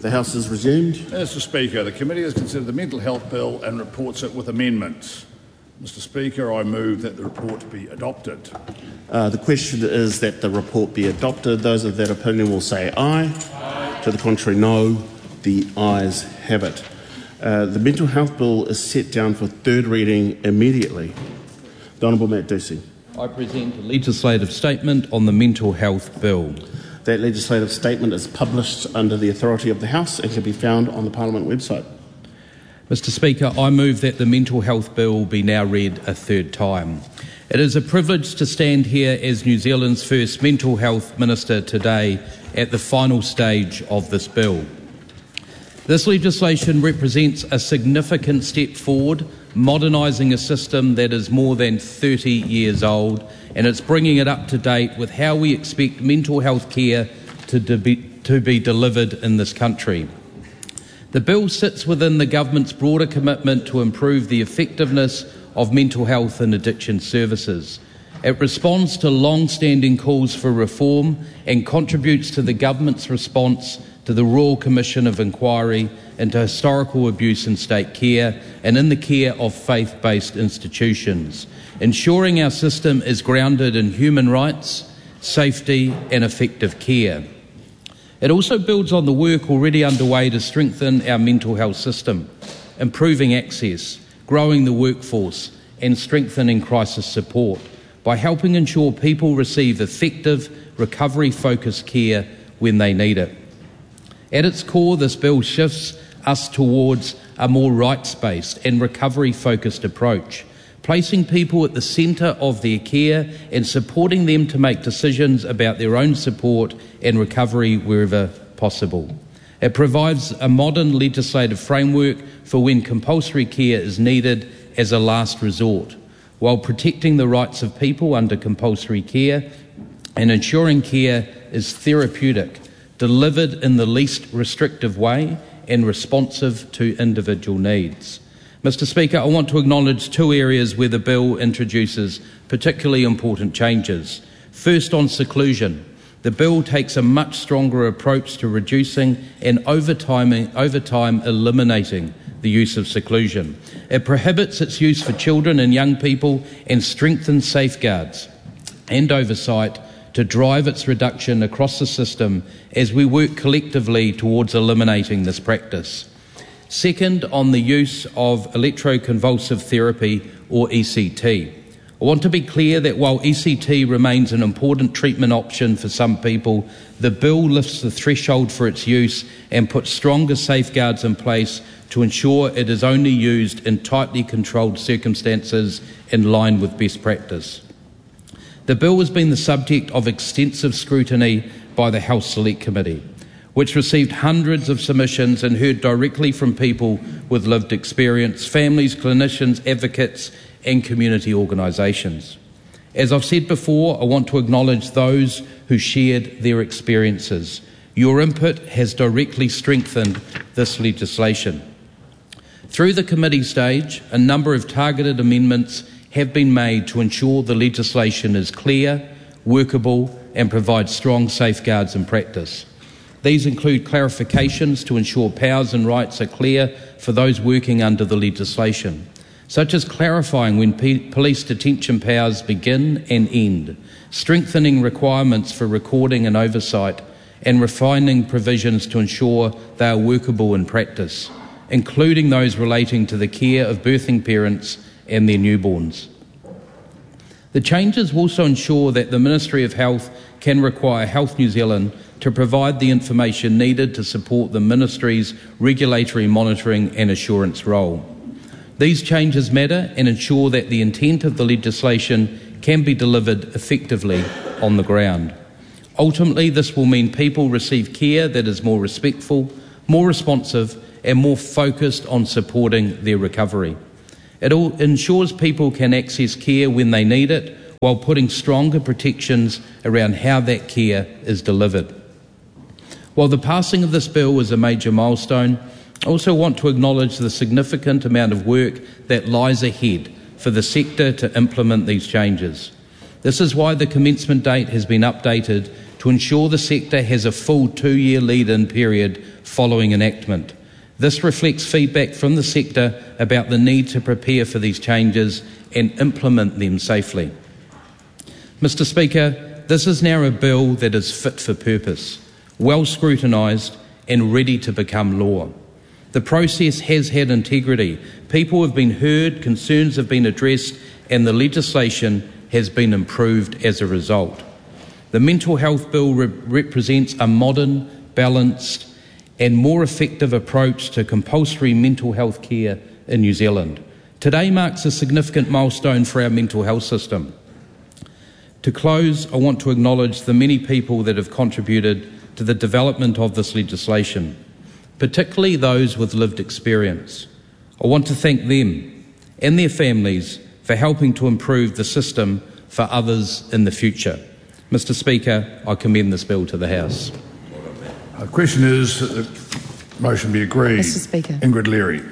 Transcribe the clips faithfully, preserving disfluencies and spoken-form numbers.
The House is resumed. Mister Speaker, the committee has considered the Mental Health Bill and reports it with amendments. Mister Speaker, I move that the report be adopted. Uh, the question is that the report be adopted. Those of that opinion will say aye. Aye. To the contrary, no. The ayes have it. Uh, the Mental Health Bill is set down for third reading immediately. The Honourable Matt Ducey. I present a legislative statement on the Mental Health Bill. That legislative statement is published under the authority of the House and can be found on the Parliament website. Mister Speaker, I move that the Mental Health Bill be now read a third time. It is a privilege to stand here as New Zealand's first Mental Health Minister today at the final stage of this bill. This legislation represents a significant step forward, modernising a system that is more than thirty years old, and it's bringing it up to date with how we expect mental health care to, de- be, to be delivered in this country. The bill sits within the government's broader commitment to improve the effectiveness of mental health and addiction services. It responds to long-standing calls for reform and contributes to the government's response to the Royal Commission of Inquiry into historical abuse in state care and in the care of faith-based institutions, ensuring our system is grounded in human rights, safety and effective care. It also builds on the work already underway to strengthen our mental health system, improving access, growing the workforce and strengthening crisis support by helping ensure people receive effective, recovery-focused care when they need it. At its core, this bill shifts us towards a more rights-based and recovery-focused approach, placing people at the centre of their care and supporting them to make decisions about their own support and recovery wherever possible. It provides a modern legislative framework for when compulsory care is needed as a last resort, while protecting the rights of people under compulsory care and ensuring care is therapeutic, delivered in the least restrictive way and responsive to individual needs. Mister Speaker, I want to acknowledge two areas where the bill introduces particularly important changes. First, on seclusion. The bill takes a much stronger approach to reducing and over time, over time eliminating the use of seclusion. It prohibits its use for children and young people and strengthens safeguards and oversight to drive its reduction across the system as we work collectively towards eliminating this practice. Second, on the use of electroconvulsive therapy, or E C T. I want to be clear that while E C T remains an important treatment option for some people, the bill lifts the threshold for its use and puts stronger safeguards in place to ensure it is only used in tightly controlled circumstances in line with best practice. The bill has been the subject of extensive scrutiny by the Health Select Committee, which received hundreds of submissions and heard directly from people with lived experience, families, clinicians, advocates and community organisations. As I've said before, I want to acknowledge those who shared their experiences. Your input has directly strengthened this legislation. Through the committee stage, a number of targeted amendments have been made to ensure the legislation is clear, workable and provides strong safeguards in practice. These include clarifications to ensure powers and rights are clear for those working under the legislation, such as clarifying when p- police detention powers begin and end, strengthening requirements for recording and oversight, and refining provisions to ensure they are workable in practice, including those relating to the care of birthing parents and their newborns. The changes will also ensure that the Ministry of Health can require Health New Zealand to provide the information needed to support the Ministry's regulatory monitoring and assurance role. These changes matter and ensure that the intent of the legislation can be delivered effectively on the ground. Ultimately, this will mean people receive care that is more respectful, more responsive and more focused on supporting their recovery. It ensures people can access care when they need it, while putting stronger protections around how that care is delivered. While the passing of this bill is a major milestone, I also want to acknowledge the significant amount of work that lies ahead for the sector to implement these changes. This is why the commencement date has been updated to ensure the sector has a full two-year lead-in period following enactment. This reflects feedback from the sector about the need to prepare for these changes and implement them safely. Mister Speaker, this is now a bill that is fit for purpose, well scrutinised and ready to become law. The process has had integrity. People have been heard, concerns have been addressed, and the legislation has been improved as a result. The Mental Health Bill re- represents a modern, balanced and more effective approach to compulsory mental health care in New Zealand. Today marks a significant milestone for our mental health system. To close, I want to acknowledge the many people that have contributed to the development of this legislation, particularly those with lived experience. I want to thank them and their families for helping to improve the system for others in the future. Mister Speaker, I commend this bill to the House. The question is that the motion be agreed. Mister Speaker. Ingrid Leary.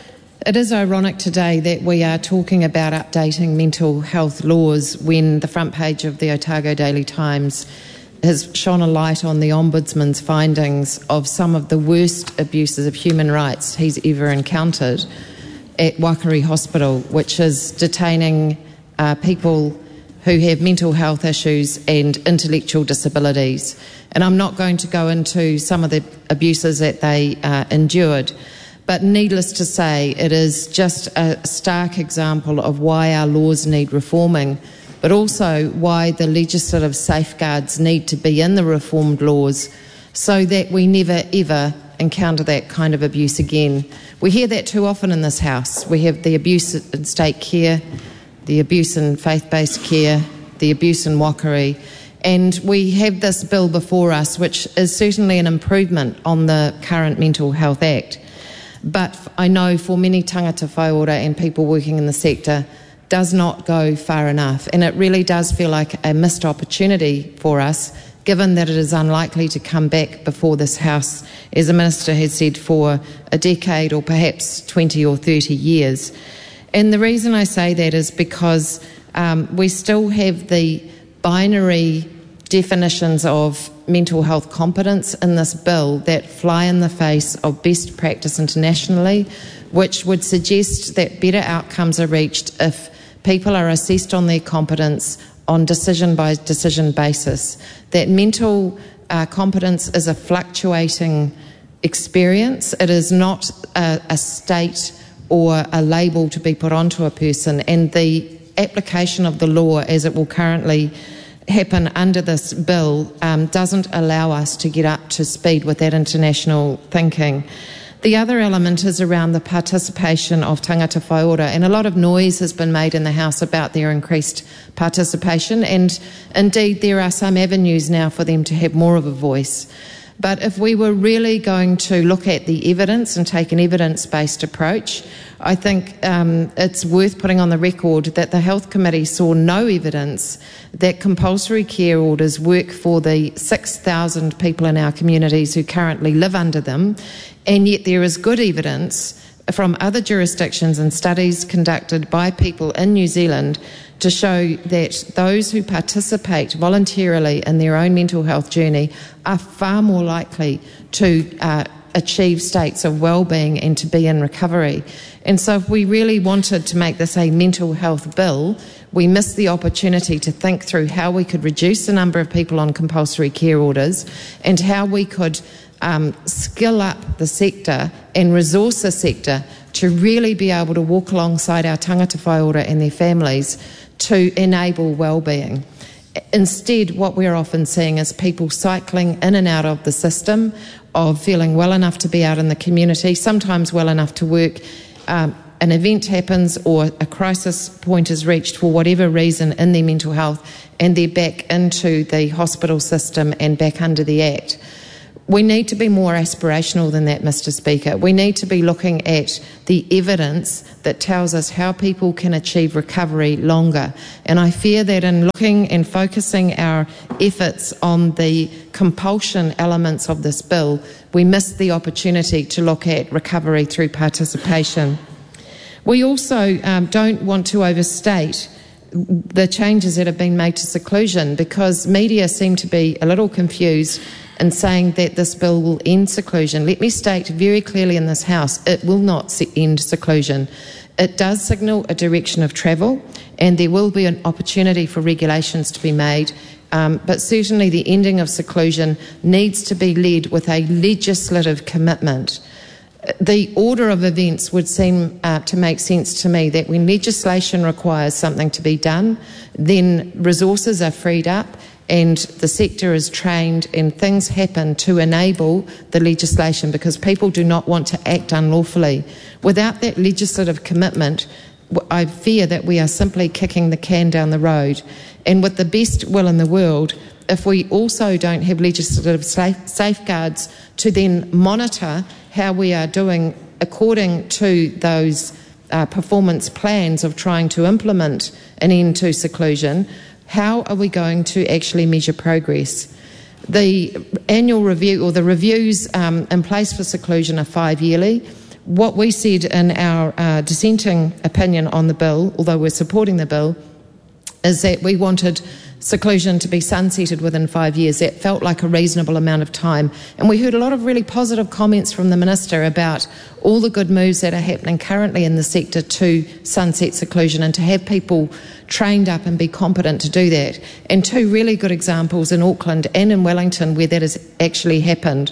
It is ironic today that we are talking about updating mental health laws when the front page of the Otago Daily Times has shone a light on the Ombudsman's findings of some of the worst abuses of human rights he's ever encountered at Waikari Hospital, which is detaining uh, people who have mental health issues and intellectual disabilities. And I'm not going to go into some of the abuses that they uh, endured, but needless to say, it is just a stark example of why our laws need reforming, but also why the legislative safeguards need to be in the reformed laws so that we never ever encounter that kind of abuse again. We hear that too often in this House. We have the abuse in state care, the abuse in faith-based care, the abuse in Waikari, and we have this bill before us which is certainly an improvement on the current Mental Health Act. But I know for many tangata whaiora and people working in the sector does not go far enough, and it really does feel like a missed opportunity for us, given that it is unlikely to come back before this House, as the Minister has said, for a decade or perhaps twenty or thirty years. And the reason I say that is because um, we still have the binary definitions of mental health competence in this bill that fly in the face of best practice internationally, which would suggest that better outcomes are reached if people are assessed on their competence on decision-by-decision basis. That mental uh, competence is a fluctuating experience. It is not a, a state or a label to be put onto a person, and the application of the law as it will currently happen under this bill um, doesn't allow us to get up to speed with that international thinking. The other element is around the participation of tangata whaiora, and a lot of noise has been made in the House about their increased participation, and indeed there are some avenues now for them to have more of a voice. But if we were really going to look at the evidence and take an evidence-based approach, I think um, it's worth putting on the record that the Health Committee saw no evidence that compulsory care orders work for the six thousand people in our communities who currently live under them, and yet there is good evidence from other jurisdictions and studies conducted by people in New Zealand to show that those who participate voluntarily in their own mental health journey are far more likely to uh, achieve states of well-being and to be in recovery. And so if we really wanted to make this a mental health bill, we missed the opportunity to think through how we could reduce the number of people on compulsory care orders and how we could um, skill up the sector and resource the sector to really be able to walk alongside our tangata whaiora and their families to enable well-being. Instead, what we're often seeing is people cycling in and out of the system, of feeling well enough to be out in the community, sometimes well enough to work. Um, an event happens or a crisis point is reached for whatever reason in their mental health, and they're back into the hospital system and back under the Act. We need to be more aspirational than that, Mister Speaker. We need to be looking at the evidence that tells us how people can achieve recovery longer. And I fear that in looking and focusing our efforts on the compulsion elements of this bill, we miss the opportunity to look at recovery through participation. We also um, don't want to overstate the changes that have been made to seclusion, because media seem to be a little confused in saying that this bill will end seclusion. Let me state very clearly in this House, it will not end seclusion. It does signal a direction of travel, and there will be an opportunity for regulations to be made, um, but certainly the ending of seclusion needs to be led with a legislative commitment. The order of events would seem uh, to make sense to me, that when legislation requires something to be done, then resources are freed up and the sector is trained and things happen to enable the legislation, because people do not want to act unlawfully. Without that legislative commitment, I fear that we are simply kicking the can down the road. And with the best will in the world, if we also don't have legislative safeguards to then monitor how we are doing according to those uh, performance plans of trying to implement an end to seclusion, how are we going to actually measure progress? The annual review, or the reviews um, in place for seclusion, are five-yearly. What we said in our uh, dissenting opinion on the bill, although we're supporting the bill, is that we wanted seclusion to be sunsetted within five years. That felt like a reasonable amount of time. And we heard a lot of really positive comments from the Minister about all the good moves that are happening currently in the sector to sunset seclusion and to have people trained up and be competent to do that. And two really good examples in Auckland and in Wellington where that has actually happened.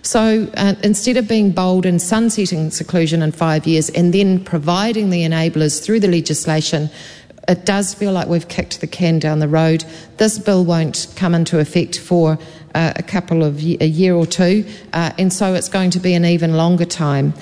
So uh, instead of being bold and sunsetting seclusion in five years and then providing the enablers through the legislation, it does feel like we've kicked the can down the road. This bill won't come into effect for uh, a couple of a year or two, uh, and so it's going to be an even longer time.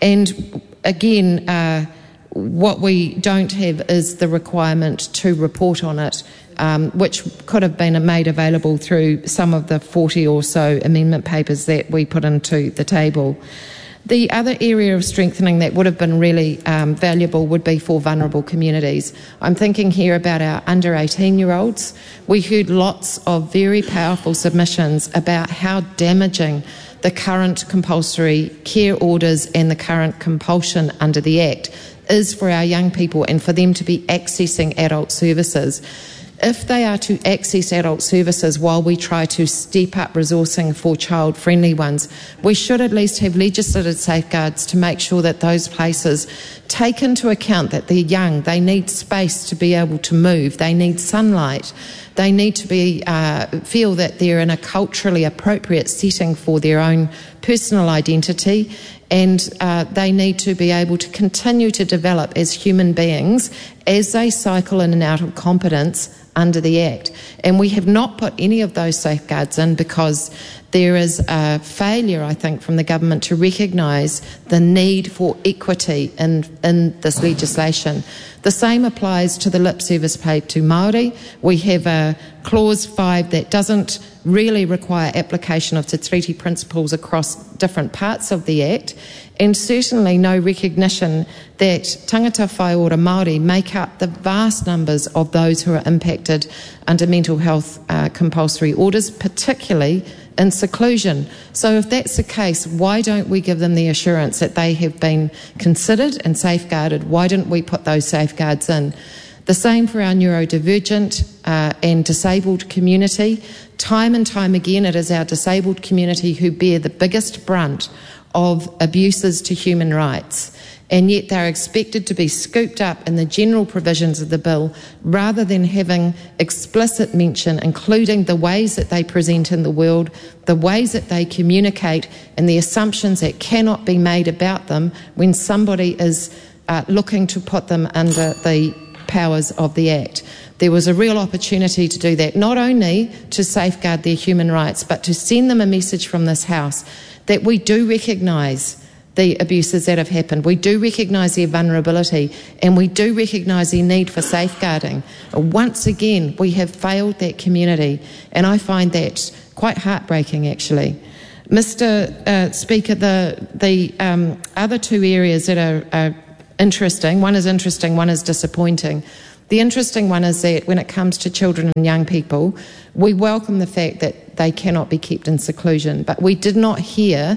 And again, uh, what we don't have is the requirement to report on it, um, which could have been made available through some of the forty or so amendment papers that we put into the table. The other area of strengthening that would have been really um, valuable would be for vulnerable communities. I'm thinking here about our under eighteen-year-olds. We heard lots of very powerful submissions about how damaging the current compulsory care orders and the current compulsion under the Act is for our young people and for them to be accessing adult services. If they are to access adult services while we try to step up resourcing for child-friendly ones, we should at least have legislative safeguards to make sure that those places take into account that they're young, they need space to be able to move, they need sunlight, they need to be uh, feel that they're in a culturally appropriate setting for their own personal identity, and uh, they need to be able to continue to develop as human beings as they cycle in and out of competence under the Act. And we have not put any of those safeguards in because there is a failure, I think, from the government to recognise the need for equity in, in this legislation. The same applies to the lip service paid to Māori. We have a clause five that doesn't really require application of the treaty principles across different parts of the Act, and certainly no recognition that tangata whai ora Māori make up the vast numbers of those who are impacted under mental health uh, compulsory orders, particularly in seclusion. So if that's the case, why don't we give them the assurance that they have been considered and safeguarded? Why didn't we put those safeguards in? The same for our neurodivergent uh, and disabled community. Time and time again, it is our disabled community who bear the biggest brunt of abuses to human rights, and yet they're expected to be scooped up in the general provisions of the bill rather than having explicit mention, including the ways that they present in the world, the ways that they communicate, and the assumptions that cannot be made about them when somebody is uh, looking to put them under the powers of the Act. There was a real opportunity to do that, not only to safeguard their human rights, but to send them a message from this House that we do recognise the abuses that have happened, we do recognise their vulnerability, and we do recognise their need for safeguarding. Once again, we have failed that community, and I find that quite heartbreaking, actually. Mister Uh, Speaker, the, the um, other two areas that are, are interesting, one is interesting, one is disappointing. The interesting one is that when it comes to children and young people, we welcome the fact that they cannot be kept in seclusion, but we did not hear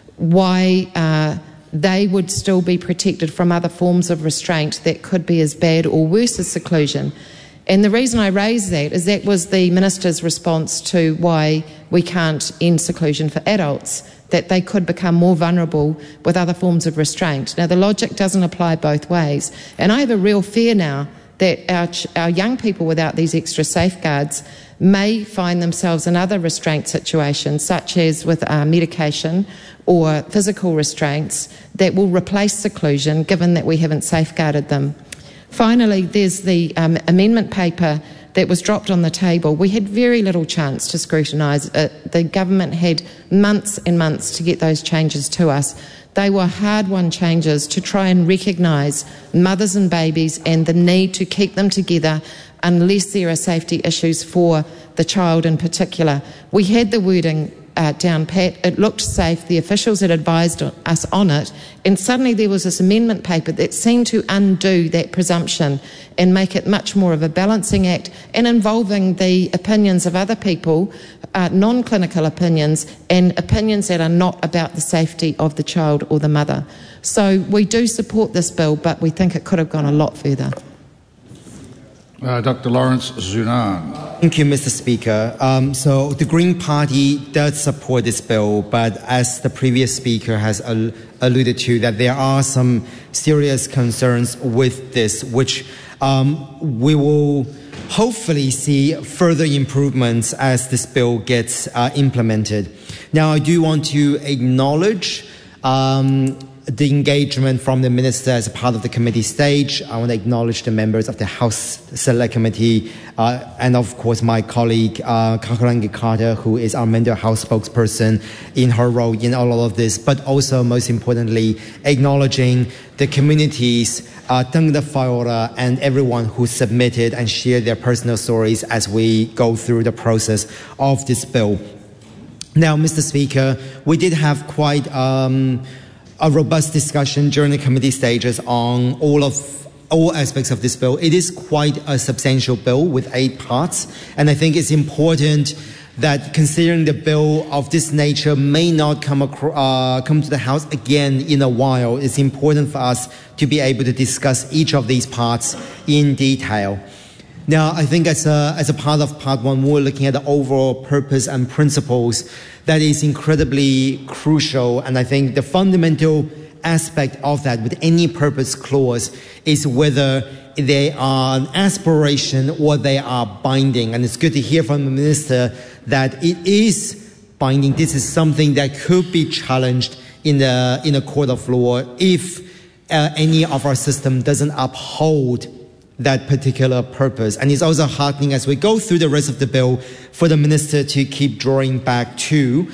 why uh, they would still be protected from other forms of restraint that could be as bad or worse as seclusion. And the reason I raise that is that was the Minister's response to why we can't end seclusion for adults, that they could become more vulnerable with other forms of restraint. Now, the logic doesn't apply both ways. And I have a real fear now that our, ch- our young people without these extra safeguards may find themselves in other restraint situations, such as with uh, medication or physical restraints, that will replace seclusion, given that we haven't safeguarded them. Finally, there's the um, amendment paper that was dropped on the table. We had very little chance to scrutinise it. The government had months and months to get those changes to us. They were hard-won changes to try and recognise mothers and babies and the need to keep them together unless there are safety issues for the child in particular. We had the wording uh, down pat. It looked safe. The officials had advised us on it. And suddenly there was this amendment paper that seemed to undo that presumption and make it much more of a balancing act and involving the opinions of other people, uh, non-clinical opinions and opinions that are not about the safety of the child or the mother. So we do support this bill, but we think it could have gone a lot further. Uh, Doctor Lawrence Zunan. Thank you, Mister Speaker. Um, so the Green Party does support this bill, but as the previous speaker has al- alluded to, that there are some serious concerns with this, which um, we will hopefully see further improvements as this bill gets uh, implemented. Now, I do want to acknowledge um, the engagement from the Minister as a part of the committee stage. I want to acknowledge the members of the House Select Committee uh, and, of course, my colleague, uh, Kahurangi Carter, who is our mental health spokesperson in her role in all of this, but also, most importantly, acknowledging the communities, uh, Tangata Whaiora, and everyone who submitted and shared their personal stories as we go through the process of this bill. Now, Mister Speaker, we did have quite um, a robust discussion during the committee stages on all of all aspects of this bill. It is quite a substantial bill with eight parts, and I think it's important that, considering the bill of this nature may not come acro- uh, come to the House again in a while, it's important for us to be able to discuss each of these parts in detail. Now, I think as a, as a part of part one, we're looking at the overall purpose and principles that is incredibly crucial. And I think the fundamental aspect of that with any purpose clause is whether they are an aspiration or they are binding. And it's good to hear from the Minister that it is binding. This is something that could be challenged in the, in a court of law if uh, any of our system doesn't uphold that particular purpose. And it's also heartening as we go through the rest of the bill for the Minister to keep drawing back to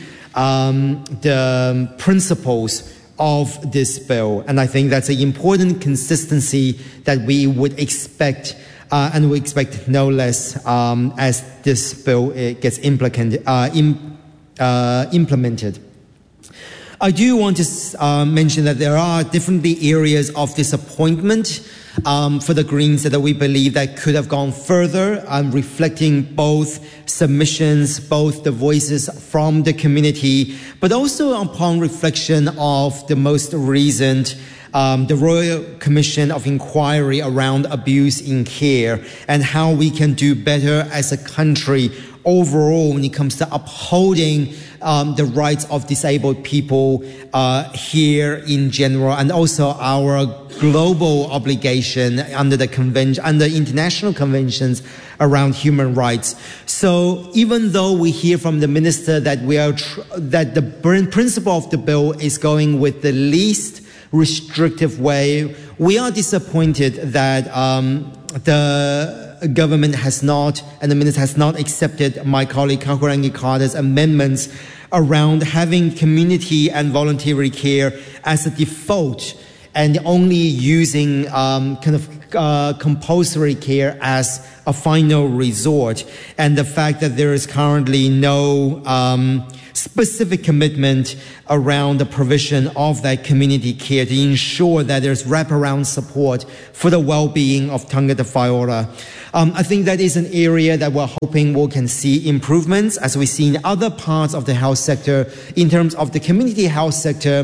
um, the principles of this bill. And I think that's an important consistency that we would expect uh, and we expect no less um, as this bill uh, gets implemented. Uh, im- uh, implemented. I do want to uh, mention that there are definitely areas of disappointment um, for the Greens that we believe that could have gone further, um, reflecting both submissions, both the voices from the community, but also upon reflection of the most recent Um, the Royal Commission of Inquiry around abuse in care and how we can do better as a country overall when it comes to upholding um, the rights of disabled people uh, here in general, and also our global obligation under the convention, under international conventions around human rights. So even though we hear from the Minister that we are tr- that the principle of the bill is going with the least restrictive way, we are disappointed that um, the government has not, and the Minister has not accepted my colleague Kahurangi Carter's amendments around having community and voluntary care as a default and only using um, kind of uh, compulsory care as a final resort, and the fact that there is currently no um, specific commitment around the provision of that community care to ensure that there's wraparound support for the well-being of Tangata Whaiora. Um, I think that is an area that we're hoping we can see improvements, as we see in other parts of the health sector. In terms of the community health sector,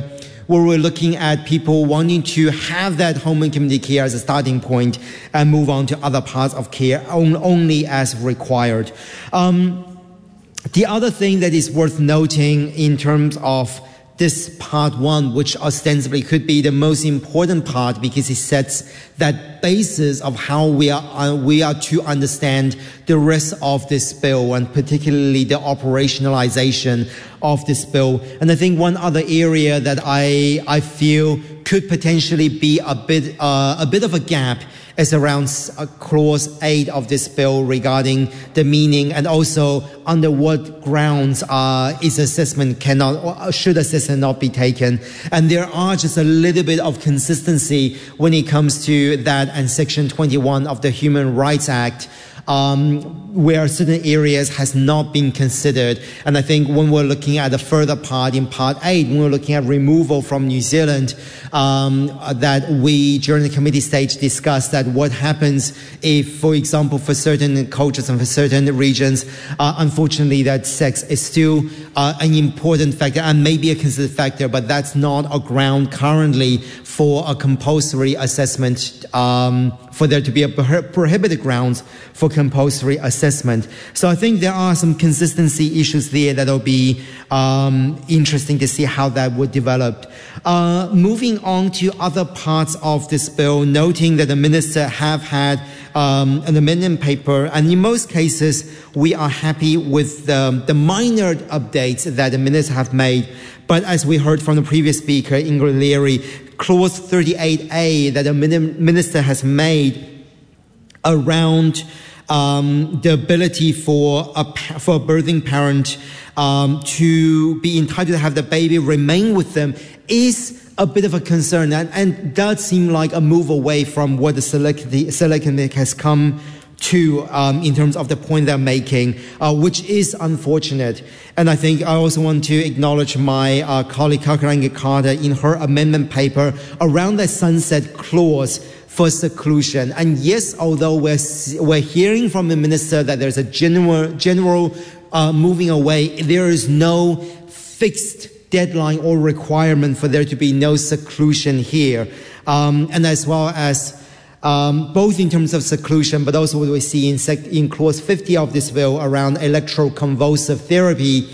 where we're looking at people wanting to have that home and community care as a starting point and move on to other parts of care on, only as required. Um, the other thing that is worth noting in terms of this part one, which ostensibly could be the most important part because it sets that basis of how we are uh, we are to understand the rest of this bill, and particularly the operationalization of this bill. And I think one other area that I I feel could potentially be a bit uh, a bit of a gap is around uh, clause eight of this bill regarding the meaning and also under what grounds uh, is assessment cannot or should assessment not be taken. And there are just a little bit of consistency when it comes to that and Section twenty-one of the Human Rights Act, Um, where certain areas has not been considered. And I think when we're looking at the further part in part eight, when we're looking at removal from New Zealand, um, that we during the committee stage discussed that what happens if, for example, for certain cultures and for certain regions, uh, unfortunately that sex is still uh, an important factor and maybe a considered factor, but that's not a ground currently for a compulsory assessment, um, for there to be a prohibited grounds for compulsory assessment. So I think there are some consistency issues there that will be um, interesting to see how that would develop. Uh, moving on to other parts of this bill, noting that the minister have had um, an amendment paper, and in most cases we are happy with the, the minor updates that the minister have made. But as we heard from the previous speaker, Ingrid Leary, clause thirty-eight A that the minister has made around um, the ability for a, for a birthing parent um, to be entitled to have the baby remain with them is a bit of a concern, and, and does seem like a move away from what the select, the select committee has come to um, in terms of the point they're making, uh, which is unfortunate. And I think I also want to acknowledge my uh, colleague Kakarangi Carter in her amendment paper around the sunset clause for seclusion. And yes, although we're we're hearing from the minister that there's a general general uh, moving away, there is no fixed deadline or requirement for there to be no seclusion here, um, and as well as. Um, both in terms of seclusion, but also what we see in, sec- in clause fifty of this bill around electroconvulsive therapy.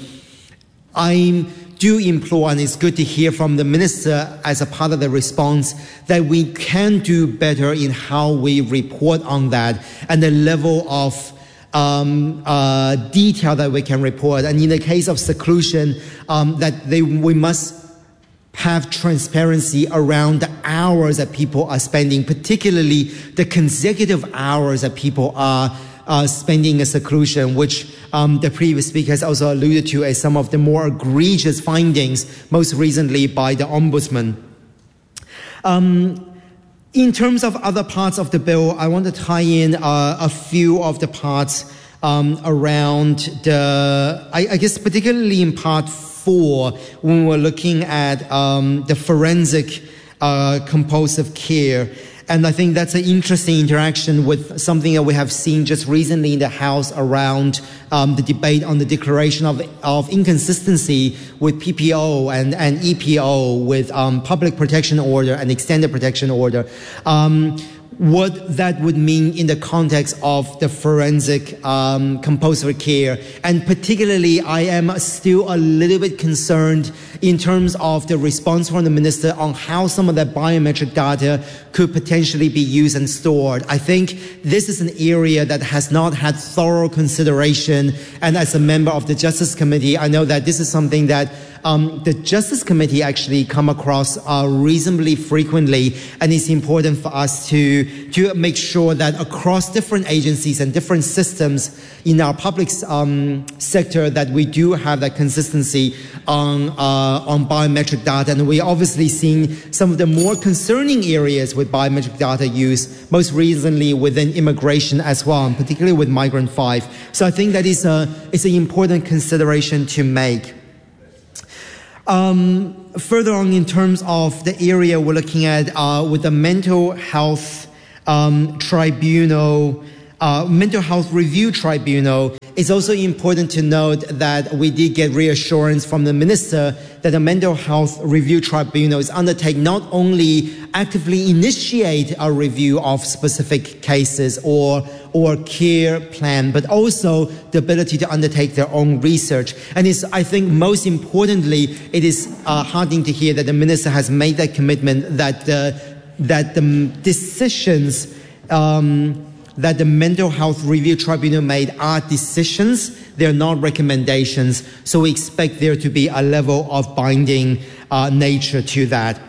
I do implore, and it's good to hear from the minister as a part of the response, that we can do better in how we report on that and the level of um, uh, detail that we can report. And in the case of seclusion, um, that they, we must have transparency around the hours that people are spending, particularly the consecutive hours that people are uh, spending in seclusion, which um, the previous speaker has also alluded to as some of the more egregious findings, most recently by the Ombudsman. Um, in terms of other parts of the bill, I want to tie in uh, a few of the parts um, around the, I, I guess particularly in part four, when we're looking at um, the forensic uh, compulsive care. And I think that's an interesting interaction with something that we have seen just recently in the House around um, the debate on the declaration of, of inconsistency with P P O and, and E P O, with um, public protection order and extended protection order. Um, what that would mean in the context of the forensic um, compulsory care. And particularly, I am still a little bit concerned in terms of the response from the minister on how some of that biometric data could potentially be used and stored. I think this is an area that has not had thorough consideration. And as a member of the Justice Committee, I know that this is something that Um, the Justice Committee actually come across uh, reasonably frequently, and it's important for us to to make sure that across different agencies and different systems in our public um, sector that we do have that consistency on uh, on biometric data. And we're obviously seeing some of the more concerning areas with biometric data use, most recently within immigration as well, and particularly with Migrant five. So I think that is a it's an important consideration to make. Um, further on, in terms of the area we're looking at uh, with the mental health um, tribunal, uh, mental health review tribunal, It's also important to note that we did get reassurance from the Minister that the Mental Health Review Tribunal is undertaking not only actively initiate a review of specific cases or or care plan, but also the ability to undertake their own research. And it's, I think most importantly, it is uh, heartening to hear that the Minister has made that commitment that the, that the decisions um, that the Mental Health Review Tribunal made are decisions, they're not recommendations. So we expect there to be a level of binding uh, nature to that.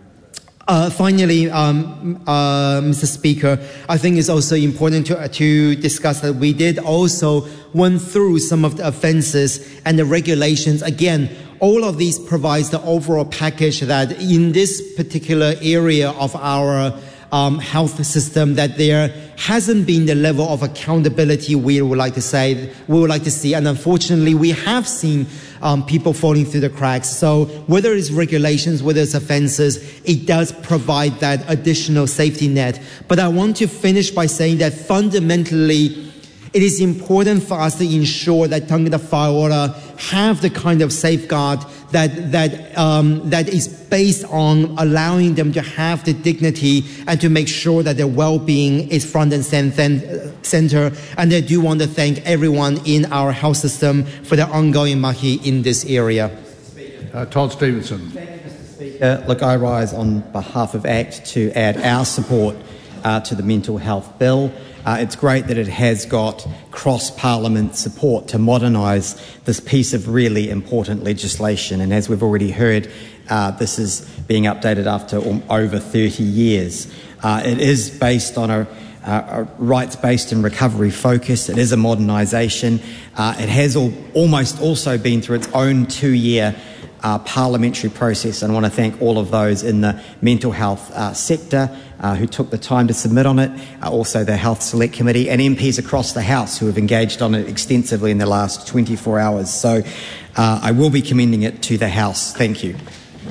Uh, finally, um, uh, Mister Speaker, I think it's also important to, uh, to discuss that we did also went through some of the offences and the regulations. Again, all of these provides the overall package that in this particular area of our Um, health system, that there hasn't been the level of accountability we would like to say, we would like to see. And unfortunately, we have seen um, people falling through the cracks. So whether it's regulations, whether it's offences, it does provide that additional safety net. But I want to finish by saying that fundamentally, it is important for us to ensure that Tangata Whaiora have the kind of safeguard that that um, that is based on allowing them to have the dignity and to make sure that their well-being is front and center. And I do want to thank everyone in our health system for their ongoing mahi in this area. Uh, Todd Stevenson. Thank you, Mister Speaker. Look, I rise on behalf of ACT to add our support uh, to the mental health bill. Uh, it's great that it has got cross-parliament support to modernise this piece of really important legislation. And as we've already heard, uh, this is being updated after over thirty years. Uh, it is based on a, a rights-based and recovery focus. It is a modernisation. Uh, it has all, almost also been through its own two-year Uh, parliamentary process, and I want to thank all of those in the mental health uh, sector uh, who took the time to submit on it, uh, also the Health Select Committee and M Ps across the House who have engaged on it extensively in the last twenty-four hours. So uh, I will be commending it to the House. Thank you.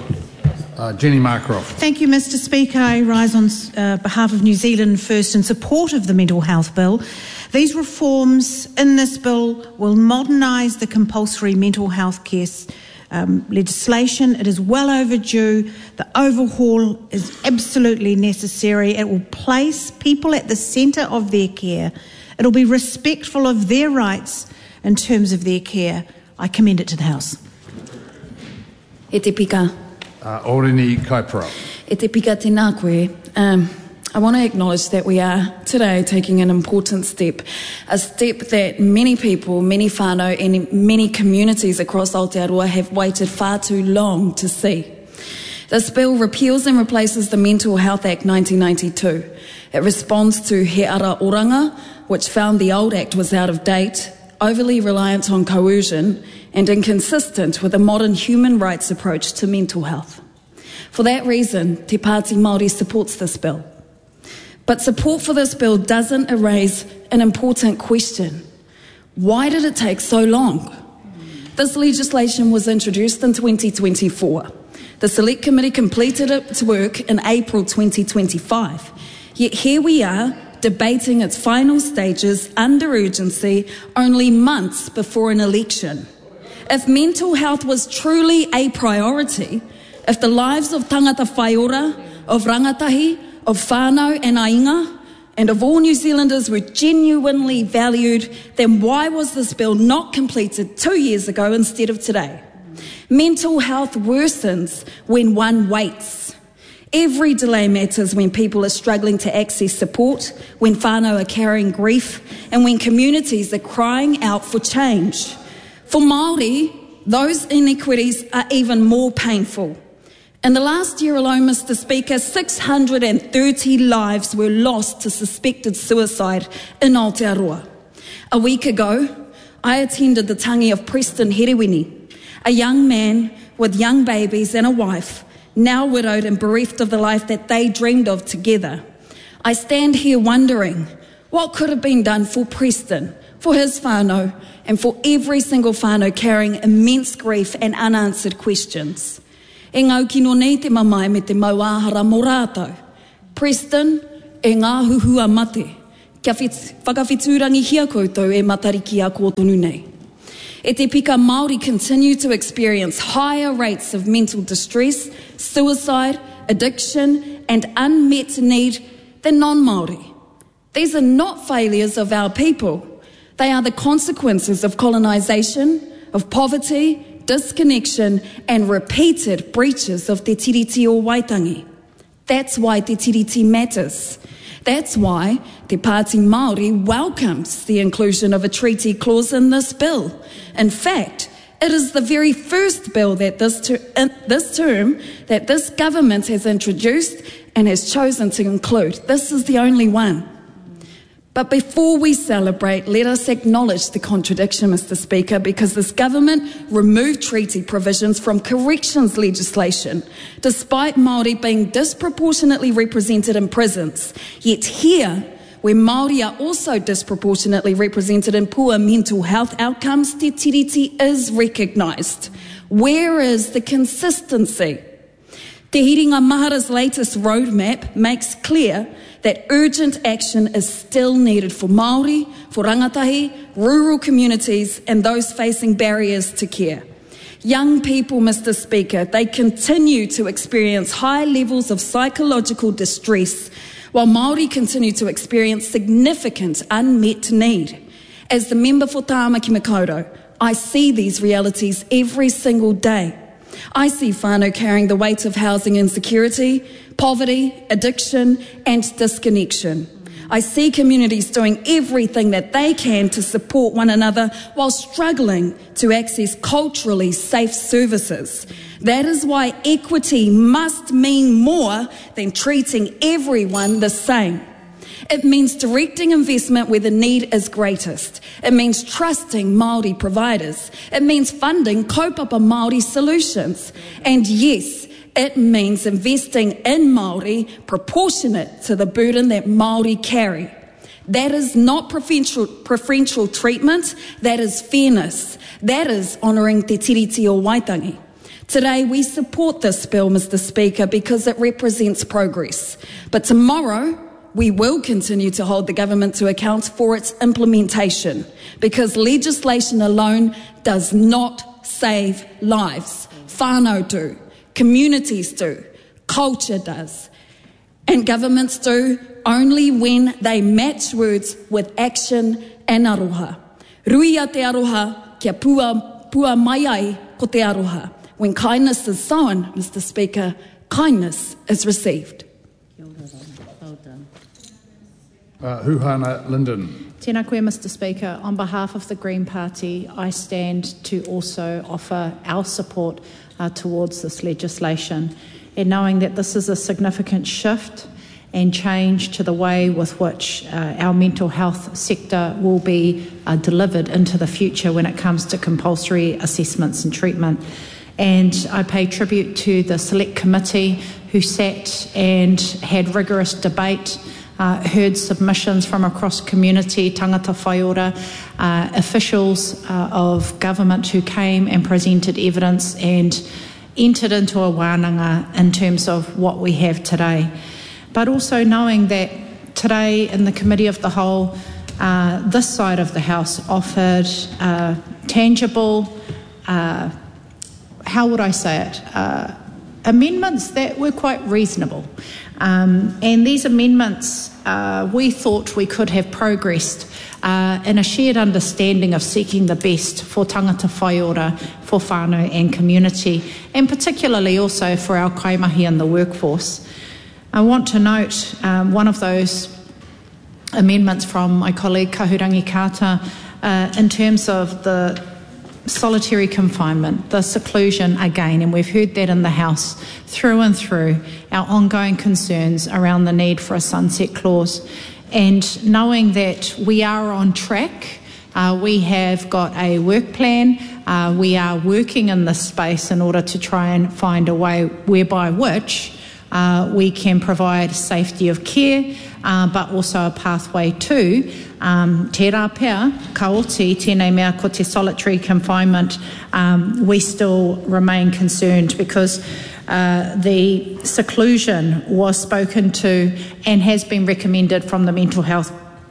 Uh, Jenny Markroft. Thank you, Mister Speaker. I rise on uh, behalf of New Zealand First in support of the Mental Health Bill. These reforms in this bill will modernise the compulsory mental health care Um, legislation. It is well overdue. The overhaul is absolutely necessary. It will place people at the centre of their care. It will be respectful of their rights in terms of their care. I commend it to the House. E te pika. Uh, Orini Kaipara. E te pika tēnā koe. Um, I want to acknowledge that we are today taking an important step, a step that many people, many whānau and many communities across Aotearoa have waited far too long to see. This bill repeals and replaces the Mental Health Act nineteen ninety-two. It responds to He Ara Oranga, which found the old act was out of date, overly reliant on coercion and inconsistent with a modern human rights approach to mental health. For that reason, Te Pāti Māori supports this bill. But support for this bill doesn't erase an important question. Why did it take so long? This legislation was introduced in twenty twenty-four. The Select Committee completed its work in April twenty twenty-five. Yet here we are, debating its final stages under urgency only months before an election. If mental health was truly a priority, if the lives of tangata whaiora, of rangatahi, of whānau and ainga, and of all New Zealanders were genuinely valued, then why was this bill not completed two years ago instead of today? Mental health worsens when one waits. Every delay matters when people are struggling to access support, when whānau are carrying grief, and when communities are crying out for change. For Māori, those inequities are even more painful. In the last year alone, Mister Speaker, six hundred thirty lives were lost to suspected suicide in Aotearoa. A week ago, I attended the tangi of Preston Herewini, a young man with young babies and a wife, now widowed and bereft of the life that they dreamed of together. I stand here wondering what could have been done for Preston, for his whānau, and for every single whānau carrying immense grief and unanswered questions. E ngau kino nei te mamai me te mauahara mō rātou. Preston, e ngā huhua mate. kia whakawhiturangi hia koutou e matariki a kōtonu nei. E te pika Māori continue to experience higher rates of mental distress, suicide, addiction and unmet need than non-Māori. These are not failures of our people. They are the consequences of colonisation, of poverty, disconnection and repeated breaches of Te Tiriti o Waitangi. That's why Te Tiriti matters. That's why Te Pāti Māori welcomes the inclusion of a treaty clause in this bill. In fact, it is the very first bill that this, ter- in this term that this government has introduced and has chosen to include. This is the only one. But before we celebrate, let us acknowledge the contradiction, Mister Speaker, because this government removed treaty provisions from corrections legislation, despite Māori being disproportionately represented in prisons. Yet here, where Māori are also disproportionately represented in poor mental health outcomes, Te Tiriti is recognised. Where is the consistency? Te Hiringa Mahara's latest roadmap makes clear that urgent action is still needed for Māori, for rangatahi, rural communities and those facing barriers to care. Young people, Mister Speaker, they continue to experience high levels of psychological distress, while Māori continue to experience significant unmet need. As the member for Tāmaki Makaurau, I see these realities every single day. I see whānau carrying the weight of housing insecurity, poverty, addiction and disconnection. I see communities doing everything that they can to support one another while struggling to access culturally safe services. That is why equity must mean more than treating everyone the same. It means directing investment where the need is greatest. It means trusting Māori providers. It means funding kaupapa Māori solutions. And yes, it means investing in Māori proportionate to the burden that Māori carry. That is not preferential, preferential treatment, that is fairness. That is honouring Te Tiriti o Waitangi. Today we support this bill, Mister Speaker, because it represents progress. But tomorrow, we will continue to hold the government to account for its implementation, because legislation alone does not save lives. Whānau do, communities do, culture does, and governments do only when they match words with action and aroha. Ruia te aroha, kia pua, pua mai ai ko te aroha. When kindness is sown, Mister Speaker, kindness is received. Uh, Huhana Linden. Tēnā koe, Mister Speaker. On behalf of the Green Party, I stand to also offer our support uh, towards this legislation, and knowing that this is a significant shift and change to the way with which uh, our mental health sector will be uh, delivered into the future when it comes to compulsory assessments and treatment. And I pay tribute to the Select Committee who sat and had rigorous debate, Uh, heard submissions from across community, tangata whaiora, uh, officials uh, of government who came and presented evidence and entered into a wānanga in terms of what we have today. But also knowing that today in the Committee of the Whole, uh, this side of the House offered uh, tangible, uh, how would I say it, uh, amendments that were quite reasonable. Um, and these amendments, uh, we thought we could have progressed uh, in a shared understanding of seeking the best for tangata whaiora, for whānau and community, and particularly also for our kaimahi and the workforce. I want to note um, one of those amendments from my colleague Kahurangi Kata uh, in terms of the solitary confinement, the seclusion again, and we've heard that in the House through and through, our ongoing concerns around the need for a sunset clause. And knowing that we are on track, uh, we have got a work plan, uh, we are working in this space in order to try and find a way whereby which uh, we can provide safety of care, uh, but also a pathway to Um, te rā pea, ka oti, tēnei mea ko te solitary confinement, um, we still remain concerned because uh, the seclusion was spoken to and has been recommended from the Mental Health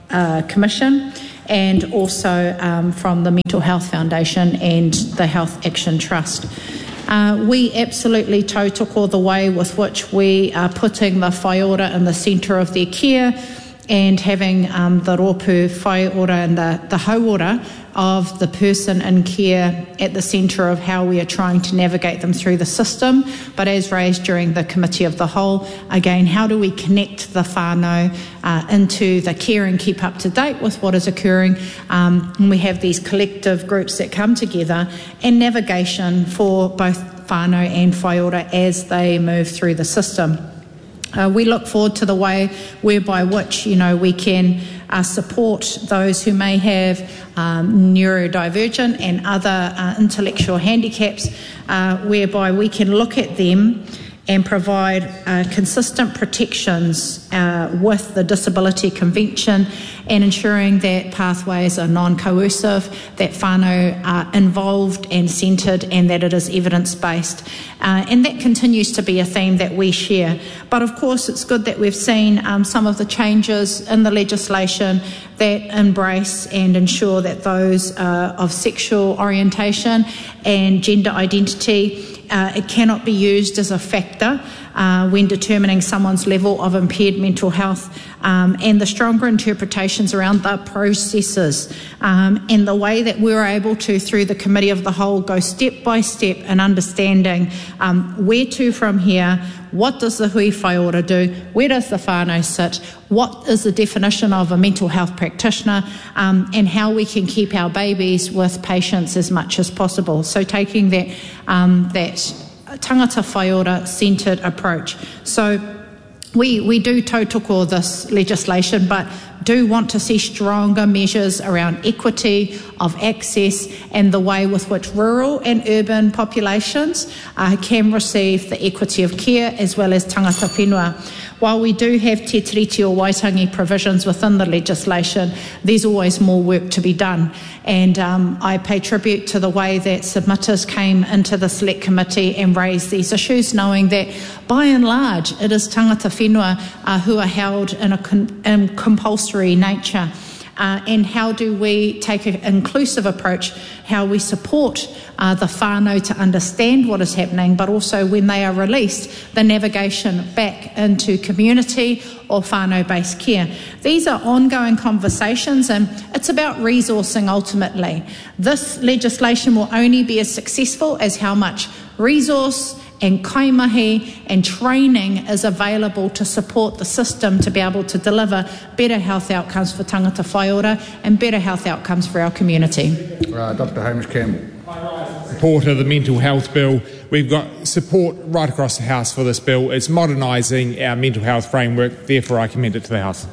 uh, Commission, and also um, from the Mental Health Foundation and the Health Action Trust. Uh, we absolutely tautoko the way with which we are putting the whai ora in the centre of their care and having um, the rōpū whai ora and the, the hauora of the person in care at the centre of how we are trying to navigate them through the system. But as raised during the Committee of the Whole, again, how do we connect the whānau uh, into the care and keep up to date with what is occurring? Um, and we have these collective groups that come together, and navigation for both whānau and whai ora as they move through the system. Uh, we look forward to the way whereby which, you know, we can uh, support those who may have um, neurodivergent and other uh, intellectual handicaps, uh, whereby we can look at them and provide uh, consistent protections uh, with the Disability Convention, and ensuring that pathways are non-coercive, that whānau are involved and centred, and that it is evidence-based. Uh, and that continues to be a theme that we share. But of course, it's good that we've seen um, some of the changes in the legislation that embrace and ensure that those uh, of sexual orientation and gender identity, Uh, it cannot be used as a factor uh, when determining someone's level of impaired mental health, um, and the stronger interpretations around the processes um, and the way that we're able to, through the Committee of the Whole, go step by step in understanding um, where to from here. What does the hui whai ora do? Where does the whānau sit? What is the definition of a mental health practitioner? Um, and how we can keep our babies with patients as much as possible. So taking that, um, that tangata whai ora centred approach. So we, we do tautoko this legislation, but do want to see stronger measures around equity of access and the way with which rural and urban populations uh, can receive the equity of care, as well as tangata whenua. While we do have te tiriti o Waitangi provisions within the legislation, there's always more work to be done. And um, I pay tribute to the way that submitters came into the Select Committee and raised these issues, knowing that by and large it is tangata whenua uh, who are held in a con- in compulsory nature. Uh, and how do we take an inclusive approach, how we support uh, the whānau to understand what is happening, but also when they are released, the navigation back into community or whānau-based care. These are ongoing conversations, and it's about resourcing ultimately. This legislation will only be as successful as how much resource and kaimahi and training is available to support the system to be able to deliver better health outcomes for tangata whai ora and better health outcomes for our community. Uh, Doctor Hamish Campbell. Support of the Mental Health Bill. We've got support right across the House for this bill. It's modernising our mental health framework, therefore I commend it to the House.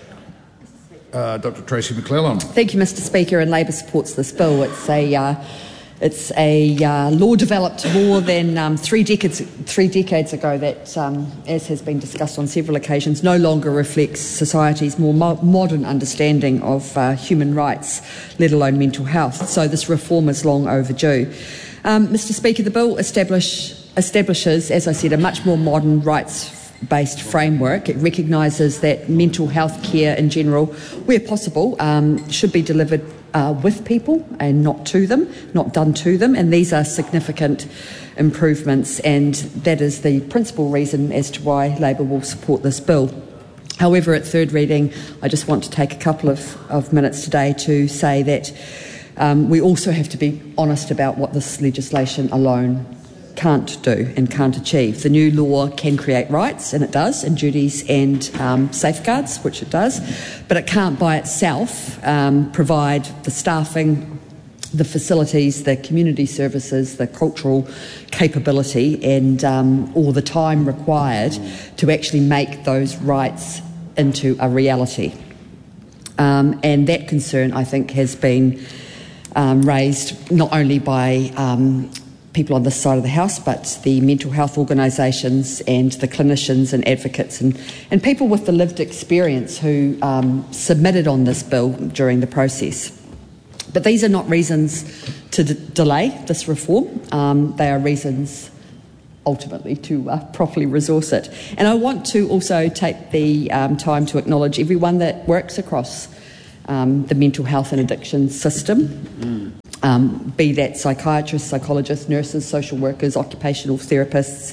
Uh, Doctor Tracy McClellan. Thank you, Mister Speaker, and Labor supports this bill. It's a uh, It's a uh, law developed more than um, three decades three decades ago that, um, as has been discussed on several occasions, no longer reflects society's more mo- modern understanding of uh, human rights, let alone mental health. So this reform is long overdue. Um, Mister Speaker, the bill establish, establishes, as I said, a much more modern rights-based framework. It recognises that mental health care in general, where possible, um, should be delivered Uh, with people and not to them, not done to them, and these are significant improvements, and that is the principal reason as to why Labor will support this bill. However, at third reading, I just want to take a couple of, of minutes today to say that um, we also have to be honest about what this legislation alone can't do and can't achieve. The new law can create rights, and it does, and duties and um, safeguards, which it does, but it can't by itself um, provide the staffing, the facilities, the community services, the cultural capability and um, all the time required to actually make those rights into a reality. Um, and that concern, I think, has been um, raised not only by um, people on this side of the House, but the mental health organisations and the clinicians and advocates and, and people with the lived experience who um, submitted on this bill during the process. But these are not reasons to d- delay this reform. Um, they are reasons ultimately to uh, properly resource it. And I want to also take the um, time to acknowledge everyone that works across um, the mental health and addiction system, mm. um, be that psychiatrists, psychologists, nurses, social workers, occupational therapists,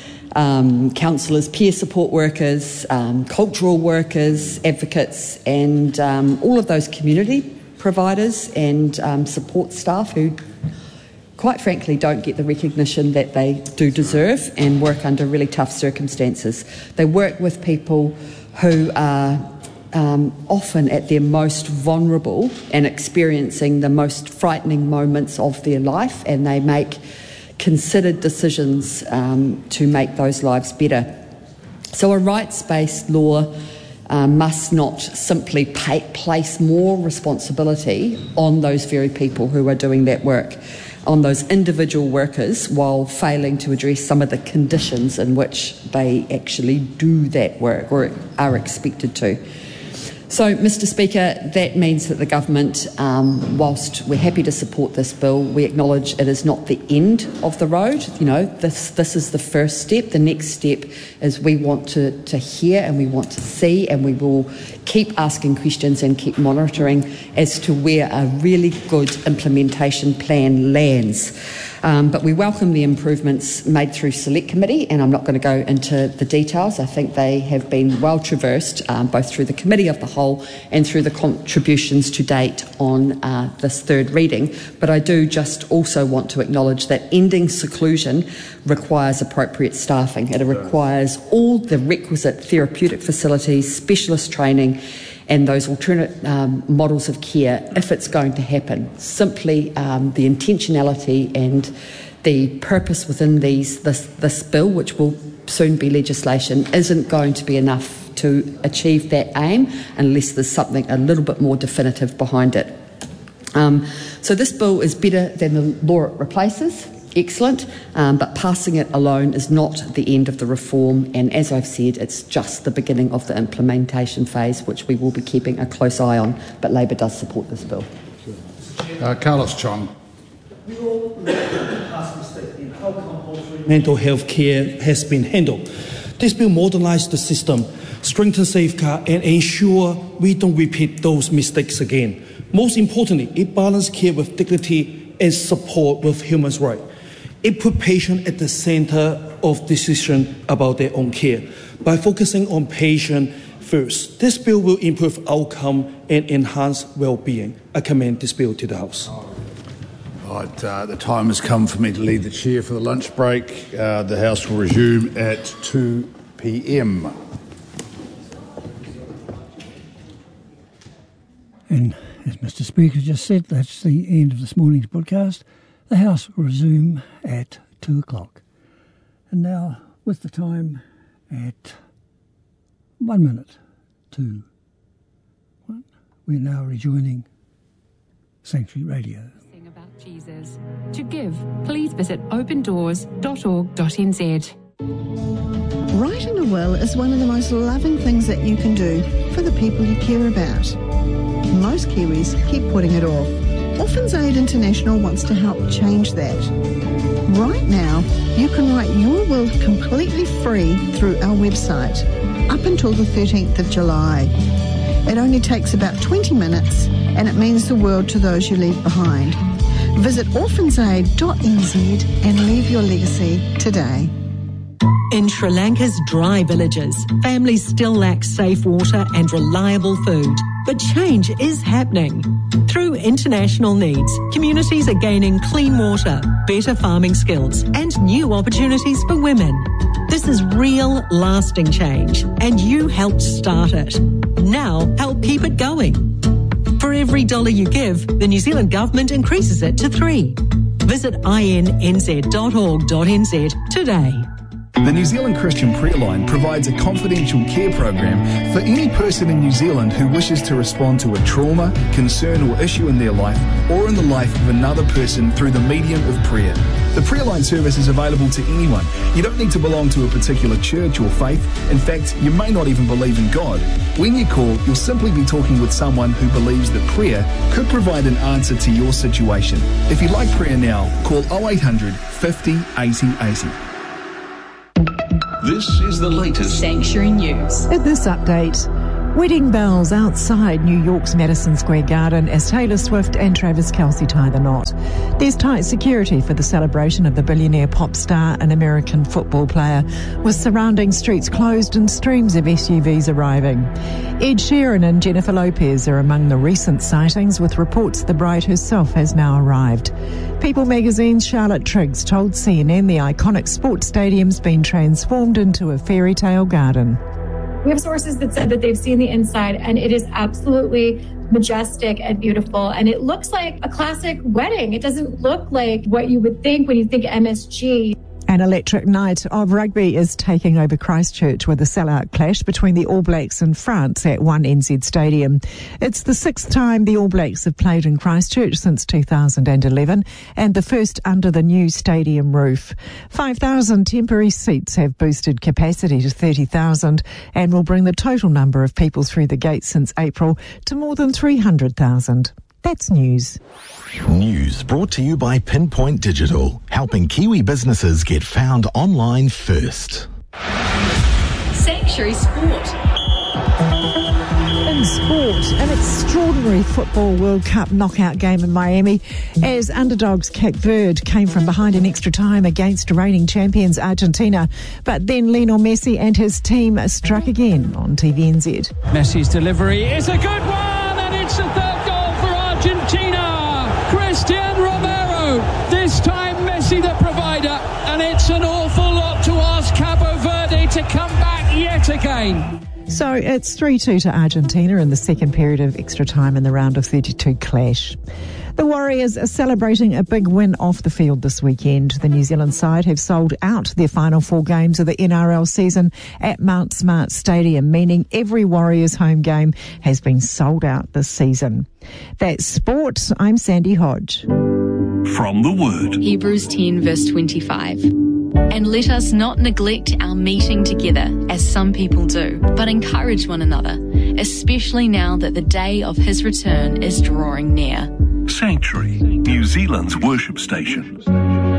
um, counsellors, peer support workers, um, cultural workers, advocates, and um, all of those community providers and um, support staff who, quite frankly, don't get the recognition that they do deserve and work under really tough circumstances. They work with people who are um, often at their most vulnerable and experiencing the most frightening moments of their life, and they make considered decisions um, to make those lives better. So a rights-based law um, must not simply pay, place more responsibility on those very people who are doing that work, on those individual workers, while failing to address some of the conditions in which they actually do that work or are expected to. So, Mister Speaker, that means that the government, um, whilst we're happy to support this bill, we acknowledge it is not the end of the road. You know, this this is the first step. The next step is we want to, to hear and we want to see, and we will keep asking questions and keep monitoring as to where a really good implementation plan lands. Um, but we welcome the improvements made through Select Committee, and I'm not going to go into the details. I think they have been well traversed, um, both through the Committee of the Whole and through the contributions to date on uh, this third reading. But I do just also want to acknowledge that ending seclusion requires appropriate staffing. It requires all the requisite therapeutic facilities, specialist training, and those alternate um, models of care if it's going to happen. Simply um, the intentionality and the purpose within these this, this bill, which will soon be legislation, isn't going to be enough to achieve that aim unless there's something a little bit more definitive behind it. Um, so this bill is better than the law it replaces. Excellent, um, but passing it alone is not the end of the reform, and as I've said, it's just the beginning of the implementation phase, which we will be keeping a close eye on, but Labor does support this bill. Uh, Carlos Chong. We all know the past mistake in how compulsory mental health care has been handled. This bill modernises the system, strengthens safeguard, and ensure we don't repeat those mistakes again. Most importantly, it balances care with dignity and support with human rights. It puts patients at the centre of decision about their own care. By focusing on patient first, this bill will improve outcome and enhance well-being. I commend this bill to the House. Right, uh, the time has come for me to lead the chair for the lunch break. Uh, the House will resume at two p m. And as Mister Speaker just said, that's the end of this morning's broadcast. The House will resume at two o'clock. And now, with the time at one minute to one, we're now rejoining Sanctuary Radio. About Jesus. To give, please visit open doors dot org dot n z. Writing a will is one of the most loving things that you can do for the people you care about. Most Kiwis keep putting it off. Orphans Aid International wants to help change that. Right now, you can write your will completely free through our website up until the thirteenth of July. It only takes about twenty minutes and it means the world to those you leave behind. Visit orphans aid dot n z and leave your legacy today. In Sri Lanka's dry villages, families still lack safe water and reliable food. But change is happening. Through international needs, communities are gaining clean water, better farming skills, and new opportunities for women. This is real, lasting change, and you helped start it. Now, help keep it going. For every dollar you give, the New Zealand Government increases it to three. Visit i n n z dot org dot n z today. The New Zealand Christian Prayer Line provides a confidential care program for any person in New Zealand who wishes to respond to a trauma, concern or issue in their life or in the life of another person through the medium of prayer. The Prayer Line service is available to anyone. You don't need to belong to a particular church or faith. In fact, you may not even believe in God. When you call, you'll simply be talking with someone who believes that prayer could provide an answer to your situation. If you'd like prayer now, call oh eight hundred, fifty, eighty, eighty. This is the latest Sanctuary News. At this update, Wedding bells outside New York's Madison Square Garden as Taylor Swift and Travis Kelce tie the knot. There's tight security for the celebration of the billionaire pop star and American football player, with surrounding streets closed and streams of S U Vs arriving. Ed Sheeran and Jennifer Lopez are among the recent sightings, with reports the bride herself has now arrived. People magazine's Charlotte Triggs told C N N the iconic sports stadium's been transformed into a fairy tale garden. We have sources that said that they've seen the inside, and it is absolutely majestic and beautiful. And it looks like a classic wedding. It doesn't look like what you would think when you think M S G. An electric night of rugby is taking over Christchurch with a sellout clash between the All Blacks and France at One N Z Stadium. It's the sixth time the All Blacks have played in Christchurch since two thousand eleven, and the first under the new stadium roof. five thousand temporary seats have boosted capacity to thirty thousand and will bring the total number of people through the gates since April to more than three hundred thousand. That's news. News brought to you by Pinpoint Digital, helping Kiwi businesses get found online first. Sanctuary Sport. In sport, an extraordinary Football World Cup knockout game in Miami as underdogs Cape Verde came from behind in extra time against reigning champions Argentina. But then Lionel Messi and his team struck again on T V N Z. Messi's delivery is a good one, and it's the third goal for Argentina. Christian Romero, this time Messi the provider, and it's an awful lot to ask Cabo Verde to come back yet again. So it's three two to Argentina in the second period of extra time in the round of thirty-two clash. The Warriors are celebrating a big win off the field this weekend. The New Zealand side have sold out their final four games of the N R L season at Mount Smart Stadium, meaning every Warriors home game has been sold out this season. That's sport. I'm Sandy Hodge. From the Word. Hebrews ten verse twenty-five. And let us not neglect our meeting together, as some people do, but encourage one another, especially now that the day of his return is drawing near. Sanctuary, New Zealand's worship station.